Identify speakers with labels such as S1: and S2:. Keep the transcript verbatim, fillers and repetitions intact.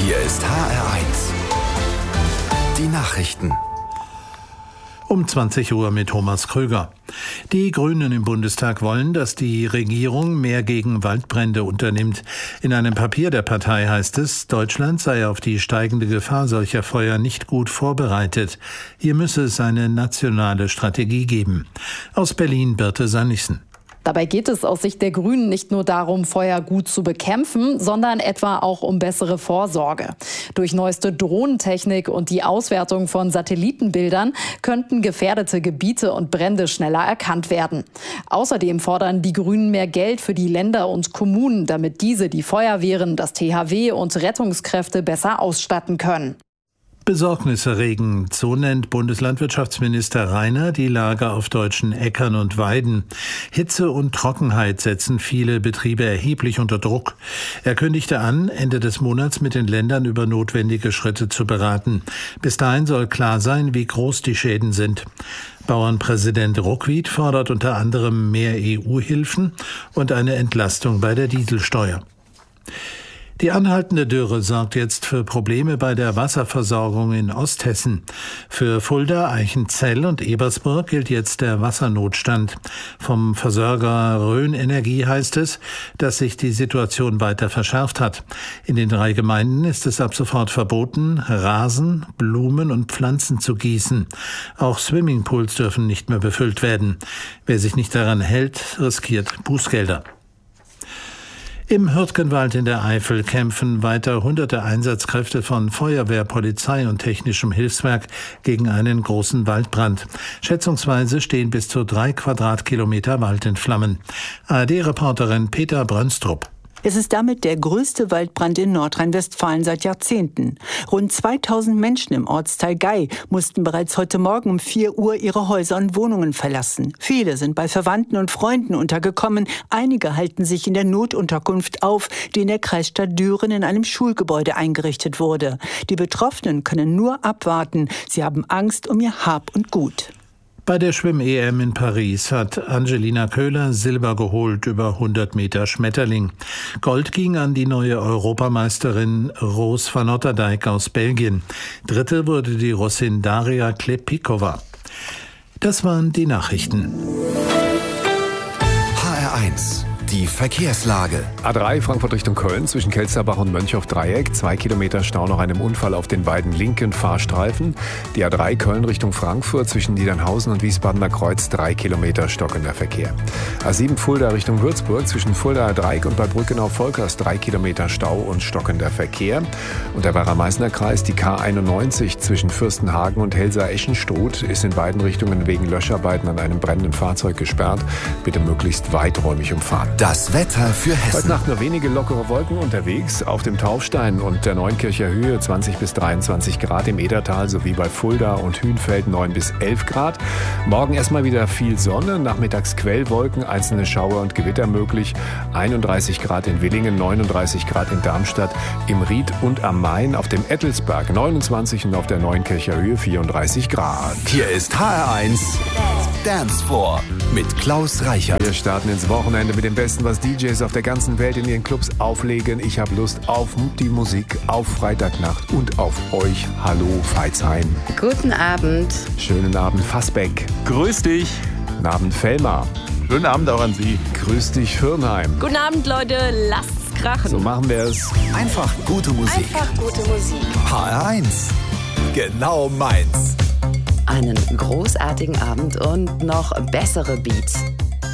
S1: Hier ist H R eins. Die Nachrichten.
S2: Um zwanzig Uhr mit Thomas Kröger. Die Grünen im Bundestag wollen, dass die Regierung mehr gegen Waldbrände unternimmt. In einem Papier der Partei heißt es, Deutschland sei auf die steigende Gefahr solcher Feuer nicht gut vorbereitet. Hier müsse es eine nationale Strategie geben. Aus Berlin Birte Sannichsen.
S3: Dabei geht es aus Sicht der Grünen nicht nur darum, Feuer gut zu bekämpfen, sondern etwa auch um bessere Vorsorge. Durch neueste Drohnentechnik und die Auswertung von Satellitenbildern könnten gefährdete Gebiete und Brände schneller erkannt werden. Außerdem fordern die Grünen mehr Geld für die Länder und Kommunen, damit diese die Feuerwehren, das T H W und Rettungskräfte besser ausstatten können.
S2: Besorgniserregend, so nennt Bundeslandwirtschaftsminister Rainer die Lage auf deutschen Äckern und Weiden. Hitze und Trockenheit setzen viele Betriebe erheblich unter Druck. Er kündigte an, Ende des Monats mit den Ländern über notwendige Schritte zu beraten. Bis dahin soll klar sein, wie groß die Schäden sind. Bauernpräsident Ruckwied fordert unter anderem mehr E U-Hilfen und eine Entlastung bei der Dieselsteuer. Die anhaltende Dürre sorgt jetzt für Probleme bei der Wasserversorgung in Osthessen. Für Fulda, Eichenzell und Ebersburg gilt jetzt der Wassernotstand. Vom Versorger Rhön Energie heißt es, dass sich die Situation weiter verschärft hat. In den drei Gemeinden ist es ab sofort verboten, Rasen, Blumen und Pflanzen zu gießen. Auch Swimmingpools dürfen nicht mehr befüllt werden. Wer sich nicht daran hält, riskiert Bußgelder. Im Hürtgenwald in der Eifel kämpfen weiter hunderte Einsatzkräfte von Feuerwehr, Polizei und technischem Hilfswerk gegen einen großen Waldbrand. Schätzungsweise stehen bis zu drei Quadratkilometer Wald in Flammen. A R D-Reporterin Peter Brönstrup.
S4: Es ist damit der größte Waldbrand in Nordrhein-Westfalen seit Jahrzehnten. Rund zweitausend Menschen im Ortsteil Gei mussten bereits heute Morgen um vier Uhr ihre Häuser und Wohnungen verlassen. Viele sind bei Verwandten und Freunden untergekommen. Einige halten sich in der Notunterkunft auf, die in der Kreisstadt Düren in einem Schulgebäude eingerichtet wurde. Die Betroffenen können nur abwarten. Sie haben Angst um ihr Hab und Gut.
S2: Bei der Schwimm-E M in Paris hat Angelina Köhler Silber geholt über hundert Meter Schmetterling. Gold ging an die neue Europameisterin Roos van Otterdijk aus Belgien. Dritte wurde die Russin Daria Klepikova. Das waren die Nachrichten.
S1: H R eins. Die Verkehrslage.
S5: A drei Frankfurt Richtung Köln zwischen Kelsterbach und Mönchhoff-Dreieck. Zwei Kilometer Stau nach einem Unfall auf den beiden linken Fahrstreifen. Die A drei Köln Richtung Frankfurt zwischen Niedernhausen und Wiesbadener Kreuz. Drei Kilometer stockender Verkehr. A sieben Fulda Richtung Würzburg zwischen Fuldaer Dreieck und bei Brückenau-Volkers. Drei Kilometer Stau und stockender Verkehr. Und der Werra-Meißner Kreis, die K einundneunzig zwischen Fürstenhagen und Helsa-Eschenstruth ist in beiden Richtungen wegen Löscharbeiten an einem brennenden Fahrzeug gesperrt. Bitte möglichst weiträumig umfahren.
S1: Das Wetter für Hessen.
S5: Heute Nacht nur wenige lockere Wolken unterwegs. Auf dem Taufstein und der Neunkircher Höhe zwanzig bis dreiundzwanzig Grad, im Edertal sowie bei Fulda und Hünfeld neun bis elf Grad. Morgen erstmal wieder viel Sonne, nachmittags Quellwolken, einzelne Schauer und Gewitter möglich. einunddreißig Grad in Willingen, neununddreißig Grad in Darmstadt, im Ried und am Main, auf dem Ettelsberg neunundzwanzig und auf der Neunkircher Höhe vierunddreißig Grad.
S1: Hier ist H R eins Dance Floor mit Klaus Reichert.
S5: Wir starten ins Wochenende mit dem Besten, was D Js auf der ganzen Welt in ihren Clubs auflegen. Ich habe Lust auf die Musik, auf Freitagnacht und auf euch. Hallo Veitsheim.
S6: Guten Abend.
S5: Schönen Abend Fassbeck.
S7: Grüß dich.
S5: Guten Abend Fellmar.
S7: Schönen Abend auch an Sie.
S5: Grüß dich Firnheim.
S8: Guten Abend Leute, lasst's krachen.
S5: So machen wir es.
S1: Einfach gute Musik.
S6: Einfach gute Musik.
S1: H R eins. Genau meins.
S6: Einen großartigen Abend und noch bessere Beats.